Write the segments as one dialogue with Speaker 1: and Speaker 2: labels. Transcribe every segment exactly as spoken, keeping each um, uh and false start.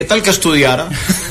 Speaker 1: ¿Qué tal que estudiara?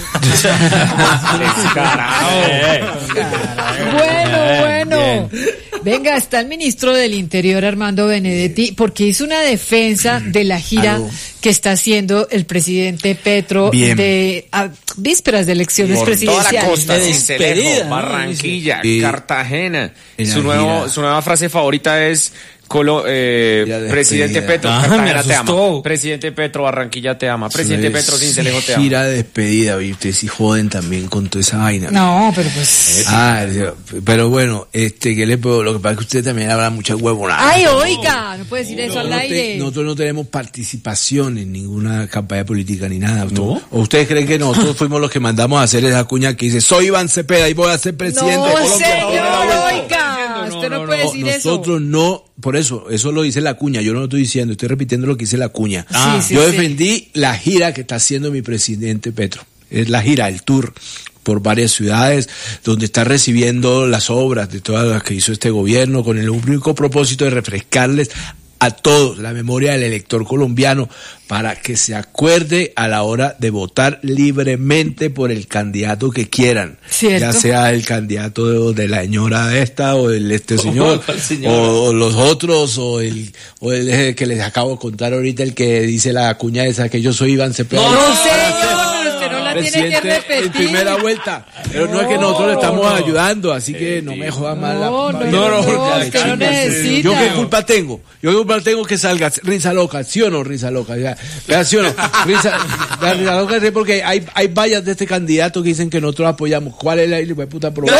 Speaker 2: Bueno, bueno. Venga, está el ministro del Interior, Armando Benedetti, porque hizo una defensa de la gira Algo. que está haciendo el presidente Petro Bien. de a, vísperas de elecciones
Speaker 3: Por
Speaker 2: presidenciales.
Speaker 3: Toda la costa, de Cincelejo, Barranquilla, sí. Cartagena. Su, nuevo, su nueva frase favorita es... Colo, eh, presidente Petro, ah, Cartagena te ama. Presidente Petro, Barranquilla te ama. Presidente es Petro, Cincelejo te ama.
Speaker 4: Gira de despedida, y ustedes sí joden también con toda esa vaina.
Speaker 2: No, pero pues.
Speaker 4: Ah, pero bueno, este, ¿qué le puedo? Lo que pasa es que usted también habla mucha huevonada.
Speaker 2: Ay, oiga, no puede decir no, eso no, al
Speaker 4: no
Speaker 2: aire.
Speaker 4: Te, nosotros no tenemos participación en ninguna campaña política ni nada. ¿No? ¿O ustedes creen que nosotros fuimos los que mandamos a hacer esa cuña que dice, soy Iván Cepeda y voy a ser presidente
Speaker 2: no,
Speaker 4: de Colombia?
Speaker 2: Señor, oiga, usted no, no, no puede decir
Speaker 4: nosotros
Speaker 2: eso.
Speaker 4: Nosotros no, por eso, eso lo dice la cuña, yo no lo estoy diciendo, estoy repitiendo lo que dice la cuña.
Speaker 2: Ah, sí, sí,
Speaker 4: yo
Speaker 2: sí.
Speaker 4: defendí la gira que está haciendo mi presidente Petro. Es la gira, el tour por varias ciudades, donde está recibiendo las obras de todas las que hizo este gobierno, con el único propósito de refrescarles a todos la memoria del elector colombiano para que se acuerde a la hora de votar libremente por el candidato que quieran.
Speaker 2: ¿Cierto?
Speaker 4: Ya sea el candidato de, de la señora esta o el este señor o, o los otros o el o el que les acabo de contar ahorita, el que dice la cuña esa que yo soy Iván Cepeda.
Speaker 2: No, no señor, pero usted no la tiene que repetir.
Speaker 4: En primera vuelta, pero no, no es que nosotros le estamos no. ayudando, así que no me jodan más la
Speaker 2: no, no, no, no, no, es que no necesita.
Speaker 4: Yo qué culpa tengo, yo qué culpa tengo que salga risa loca, ¿sí o no, risa loca? Ya, ya, ¿sí o no? Risa, la risa loca es porque hay, hay vallas de este candidato que dicen que nosotros apoyamos. ¿Cuál es la hijo de puta prueba?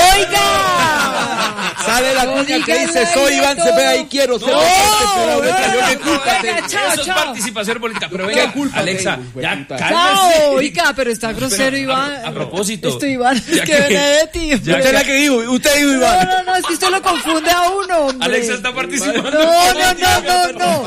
Speaker 2: ¡Oiga!
Speaker 4: Sale la cuña no que dice, soy Iván Cepeda y quiero ser
Speaker 2: no,
Speaker 4: presidente.
Speaker 2: No,
Speaker 3: yo qué culpa
Speaker 2: tengo.
Speaker 3: Eso es participación política. Pero venga,
Speaker 4: ¿qué culpa
Speaker 3: Alexa,
Speaker 4: tengo,
Speaker 3: ya
Speaker 2: cálmese. Oiga, pero está grosero,
Speaker 3: pero,
Speaker 2: Iván.
Speaker 3: A, a propósito.
Speaker 2: Esto Iván, es que Benedetti.
Speaker 4: Usted es la que dijo, usted dijo Iván.
Speaker 2: No, no, no, es que usted lo confunde a uno, hombre.
Speaker 3: Alexa está participando.
Speaker 2: No, no, no, no,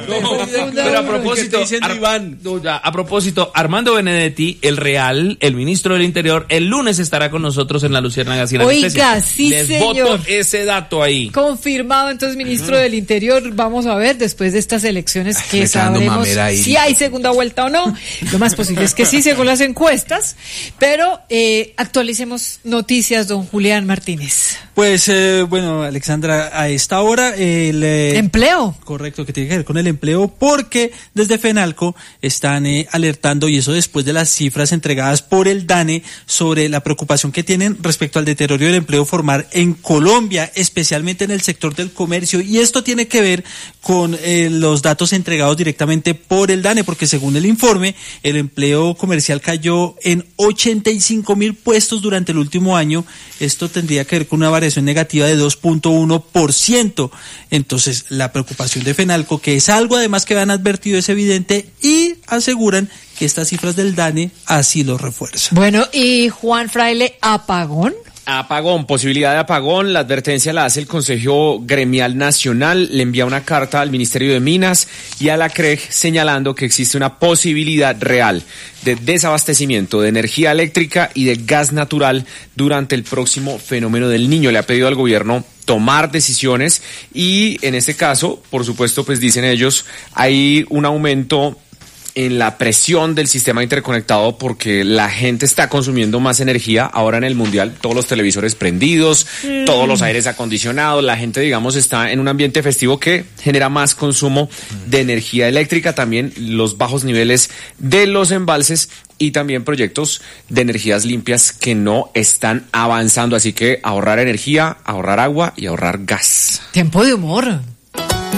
Speaker 2: no.
Speaker 3: Pero a propósito, Iván. A propósito, Armando Benedetti, el real, el ministro del Interior, el lunes estará con nosotros en la Luciérnaga.
Speaker 2: Oiga, sí,
Speaker 3: Les
Speaker 2: señor.
Speaker 3: voto ese dato ahí.
Speaker 2: Confirmado, entonces, ministro uh-huh. del Interior. Vamos a ver después de estas elecciones que sabremos si hay segunda vuelta o no. Lo más posible es que sí, según las encuestas. Pero eh, actualicemos noticias, don Julián Martínez.
Speaker 5: Pues, eh, bueno, Alexandra, a esta hora... el eh,
Speaker 2: ¿Empleo?
Speaker 5: Correcto, que tiene que ver con el empleo, porque desde FENALCO están eh, alertando, y eso después de las cifras entregadas por el DANE, sobre la preocupación que tienen respecto al deterioro del empleo formal en Colombia, especialmente en el sector del comercio, y esto tiene que ver con eh, los datos entregados directamente por el DANE, porque según el informe, el empleo comercial cayó en ochenta y cinco mil puestos durante el último año. Esto tendría que ver con una variación negativa de dos punto uno por ciento. Entonces, la preocupación de FENALCO, que es algo además que han advertido, es evidente, y aseguran que estas cifras del DANE así lo refuerzan.
Speaker 2: Bueno, y Juan Fraile, ¿apagón?
Speaker 3: Apagón, posibilidad de apagón. La advertencia la hace el Consejo Gremial Nacional, le envía una carta al Ministerio de Minas y a la C R E G señalando que existe una posibilidad real de desabastecimiento de energía eléctrica y de gas natural durante el próximo fenómeno del Niño. Le ha pedido al gobierno tomar decisiones y en este caso, por supuesto, pues dicen ellos, hay un aumento en la presión del sistema interconectado porque la gente está consumiendo más energía ahora en el mundial, todos los televisores prendidos, mm. todos los aires acondicionados, la gente, digamos, está en un ambiente festivo que genera más consumo de energía eléctrica, también los bajos niveles de los embalses y también proyectos de energías limpias que no están avanzando, así que ahorrar energía, ahorrar agua y ahorrar gas.
Speaker 2: Tiempo de humor.